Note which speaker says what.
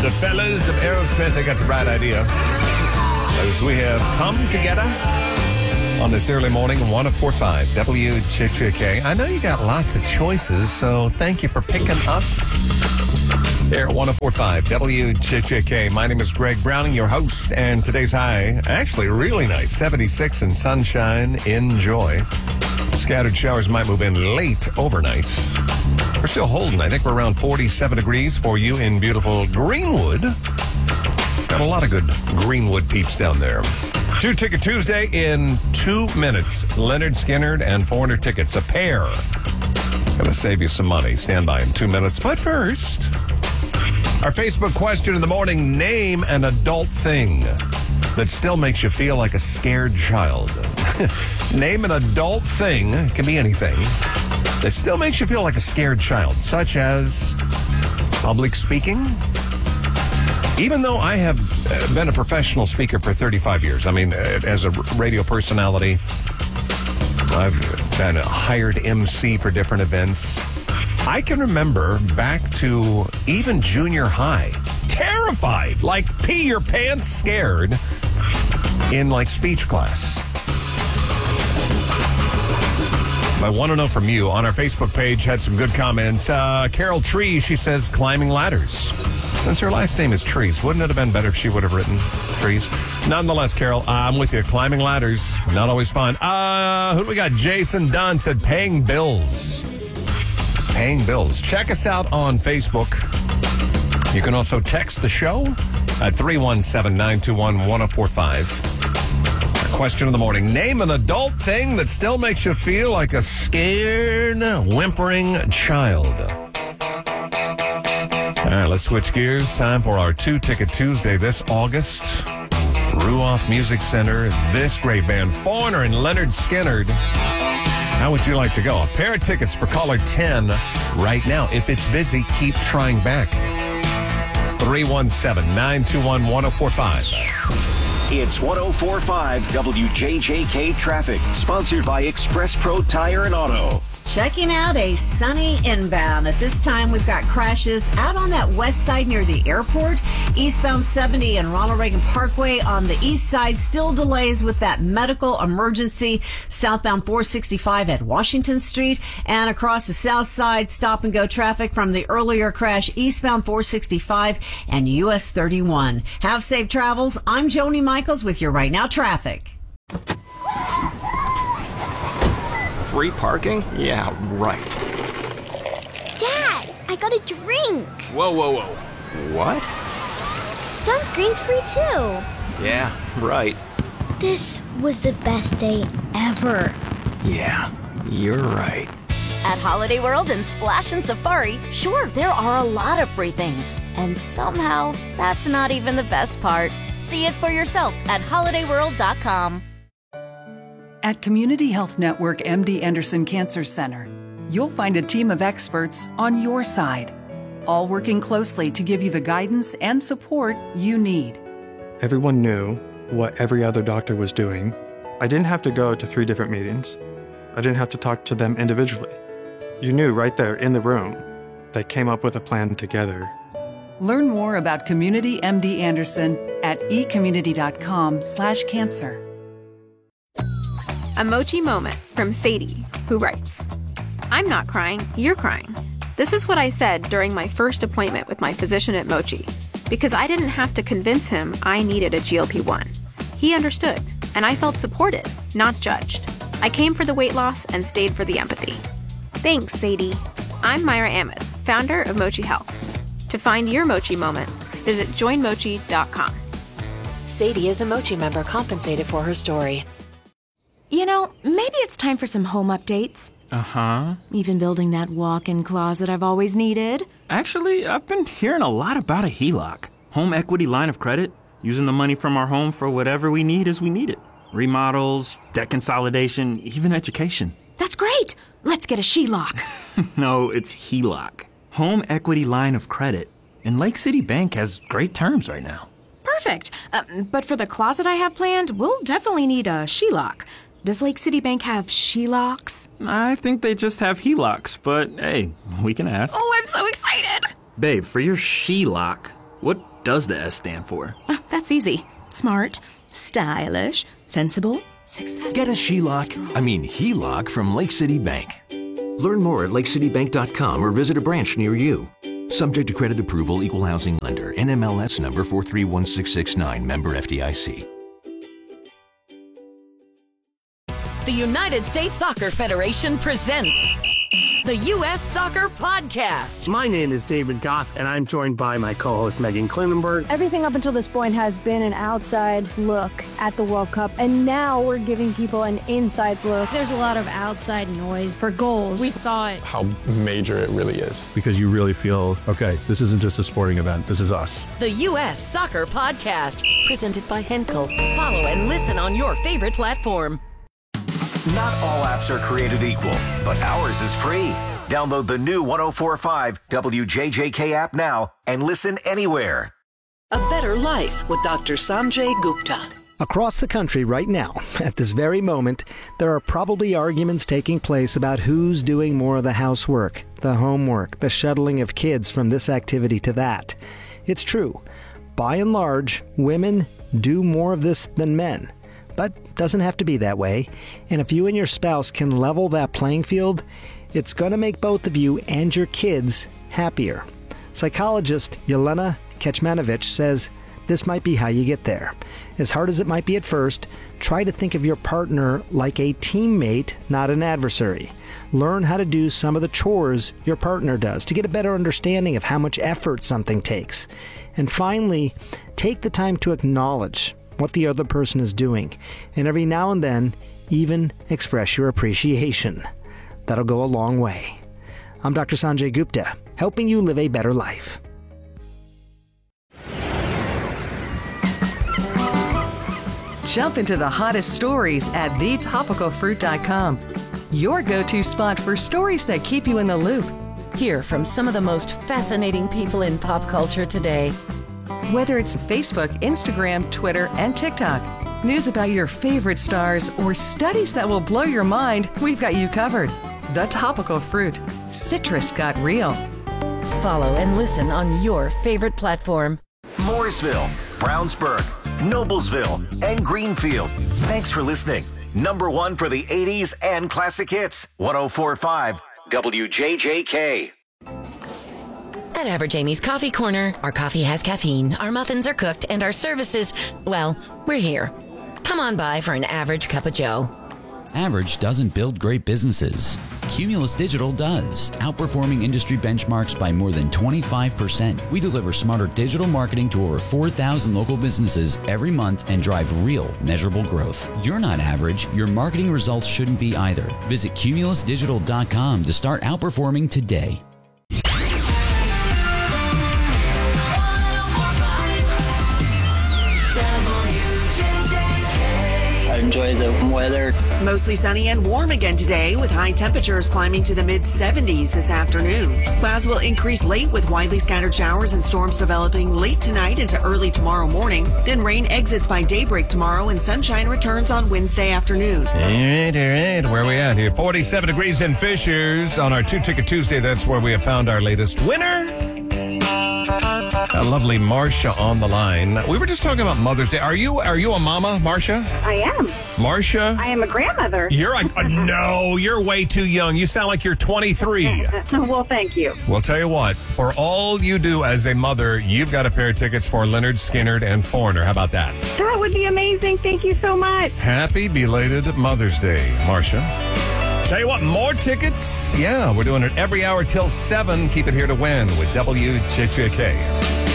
Speaker 1: The fellas of Aerosmith, they got the right idea. As we have come together on this early morning, 104.5 WJJK. I know you got lots of choices, so thank you for picking us here at 104.5 WJJK. My name is Greg Browning, your host, and today's high, actually really nice, 76 and sunshine. Enjoy. Scattered showers might move in late overnight. We're still holding. I think we're around 47 degrees for you in beautiful Greenwood. Got a lot of good Greenwood peeps down there. 2-Ticket Tuesday in 2 minutes. Leonard Skinner and 400 tickets a pair. Gonna save you some money. Stand by in 2 minutes. But first, our Facebook question in the morning: name an adult thing that still makes you feel like a scared child. Name an adult thing, it can be anything, that still makes you feel like a scared child, such as public speaking. Even though I have been a professional speaker for 35 years, I mean, as a radio personality, I've been a hired MC for different events. I can remember back to even junior high, terrified, like pee your pants scared in like speech class. I want to know from you. On our Facebook page, had some good comments. Carol Tree, she says climbing ladders. Since her last name is Trees, wouldn't it have been better if she would have written Trees? Nonetheless, Carol, I'm with you. Climbing ladders, not always fun. Who do we got? Jason Dunn said paying bills. Paying bills. Check us out on Facebook. You can also text the show at 317-921-1045. Question of the morning: name an adult thing that still makes you feel like a scared, whimpering child. All right, let's switch gears. Time for our 2-Ticket Tuesday this August. Ruoff Music Center. This great band, Foreigner and Leonard Skinner. How would you like to go? A pair of tickets for caller 10 right now. If it's busy, keep trying back. 317-921-1045.
Speaker 2: It's 104.5 WJJK Traffic, sponsored by Express Pro Tire and Auto.
Speaker 3: Checking out a sunny inbound. At this time, we've got crashes out on that west side near the airport. Eastbound 70 and Ronald Reagan Parkway on the east side. Still delays with that medical emergency. Southbound 465 at Washington Street. And across the south side, stop and go traffic from the earlier crash. Eastbound 465 and US 31. Have safe travels. I'm Joni Michaels with your Right Now traffic.
Speaker 4: Free parking? Yeah, right.
Speaker 5: Dad, I got a drink.
Speaker 4: Whoa. What?
Speaker 5: Sunscreen's free too.
Speaker 4: Yeah, right.
Speaker 5: This was the best day ever.
Speaker 4: Yeah, you're right.
Speaker 6: At Holiday World and Splash and Safari, sure, there are a lot of free things. And somehow, that's not even the best part. See it for yourself at holidayworld.com.
Speaker 7: At Community Health Network MD Anderson Cancer Center, you'll find a team of experts on your side, all working closely to give you the guidance and support you need.
Speaker 8: Everyone knew what every other doctor was doing. I didn't have to go to 3 different meetings. I didn't have to talk to them individually. You knew right there in the room. They came up with a plan together.
Speaker 7: Learn more about Community MD Anderson at ecommunity.com/cancer.
Speaker 9: A Mochi moment from Sadie, who writes, I'm not crying, you're crying. This is what I said during my first appointment with my physician at Mochi, because I didn't have to convince him I needed a GLP-1. He understood, and I felt supported, not judged. I came for the weight loss and stayed for the empathy. Thanks, Sadie. I'm Myra Ahmed, founder of Mochi Health. To find your Mochi moment, visit joinmochi.com.
Speaker 10: Sadie is a Mochi member compensated for her story.
Speaker 11: You know, maybe it's time for some home updates.
Speaker 12: Uh-huh.
Speaker 11: Even building that walk-in closet I've always needed.
Speaker 12: Actually, I've been hearing a lot about a HELOC. Home equity line of credit. Using the money from our home for whatever we need as we need it. Remodels, debt consolidation, even education.
Speaker 11: That's great! Let's get a SHELOC.
Speaker 12: No, it's HELOC. Home equity line of credit. And Lake City Bank has great terms right now.
Speaker 11: Perfect. But for the closet I have planned, we'll definitely need a SHELOC. Does Lake City Bank have SHELOCs?
Speaker 12: I think they just have HELOCs, but hey, we can ask.
Speaker 11: Oh, I'm so excited!
Speaker 12: Babe, for your SHELOC, What does the S stand for?
Speaker 11: That's easy. Smart, stylish, sensible, successful.
Speaker 13: Get a HELOC from Lake City Bank. Learn more at lakecitybank.com or visit a branch near you. Subject to credit approval, equal housing lender, NMLS number 431669, member FDIC.
Speaker 14: The United States Soccer Federation presents the U.S. Soccer Podcast.
Speaker 15: My name is David Goss, and I'm joined by my co-host Megan Klinenberg.
Speaker 16: Everything up until this point has been an outside look at the World Cup, and now we're giving people an inside look.
Speaker 17: There's a lot of outside noise for goals. We thought
Speaker 18: how major it really is.
Speaker 19: Because you really feel, okay, this isn't just a sporting event, this is us.
Speaker 14: The U.S. Soccer Podcast, presented by Henkel. Follow and listen on your favorite platform.
Speaker 2: Not all apps are created equal, but ours is free. Download the new 104.5 WJJK app now and listen anywhere.
Speaker 20: A Better Life with Dr. Sanjay Gupta.
Speaker 21: Across the country right now, at this very moment, there are probably arguments taking place about who's doing more of the housework, the homework, the shuttling of kids from this activity to that. It's true. By and large, women do more of this than men. But doesn't have to be that way. And if you and your spouse can level that playing field, it's going to make both of you and your kids happier. Psychologist Yelena Kecmanovic says this might be how you get there. As hard as it might be at first, try to think of your partner like a teammate, not an adversary. Learn how to do some of the chores your partner does to get a better understanding of how much effort something takes. And finally, take the time to acknowledge what the other person is doing, and every now and then, even express your appreciation. That'll go a long way. I'm Dr. Sanjay Gupta, helping you live a better life.
Speaker 22: Jump into the hottest stories at thetopicalfruit.com, your go-to spot for stories that keep you in the loop.
Speaker 14: Hear from some of the most fascinating people in pop culture today.
Speaker 22: Whether it's Facebook, Instagram, Twitter, and TikTok, news about your favorite stars, or studies that will blow your mind, we've got you covered. The Topical Fruit. Citrus got real.
Speaker 14: Follow and listen on your favorite platform.
Speaker 2: Mooresville, Brownsburg, Noblesville, and Greenfield. Thanks for listening. Number one for the 80s and classic hits. 104.5 WJJK.
Speaker 23: At Average Amy's Coffee Corner, our coffee has caffeine, our muffins are cooked, and our services, well, we're here. Come on by for an average cup of joe.
Speaker 24: Average doesn't build great businesses. Cumulus Digital does, outperforming industry benchmarks by more than 25%. We deliver smarter digital marketing to over 4,000 local businesses every month and drive real, measurable growth. You're not average. Your marketing results shouldn't be either. Visit cumulusdigital.com to start outperforming today.
Speaker 25: Enjoy the weather.
Speaker 26: Mostly sunny and warm again today, with high temperatures climbing to the mid-70s this afternoon. Clouds will increase late with widely scattered showers and storms developing late tonight into early tomorrow morning. Then rain exits by daybreak tomorrow and sunshine returns on Wednesday afternoon.
Speaker 1: All right. Where are we at here? 47 degrees in Fishers on our Two-Ticket Tuesday. That's where we have found our latest winner. A lovely Marcia on the line. We were just talking about Mother's Day. Are you a mama, Marcia?
Speaker 27: I am.
Speaker 1: Marcia?
Speaker 27: I am a grandmother.
Speaker 1: No, you're way too young. You sound like you're 23.
Speaker 27: Well, thank you.
Speaker 1: Well, tell you what, for all you do as a mother, you've got a pair of tickets for Leonard Skinner and Foreigner. How about that?
Speaker 27: That would be amazing. Thank you so much.
Speaker 1: Happy belated Mother's Day, Marcia. Tell you what, more tickets? Yeah, we're doing it every hour till 7. Keep it here to win with WJJK.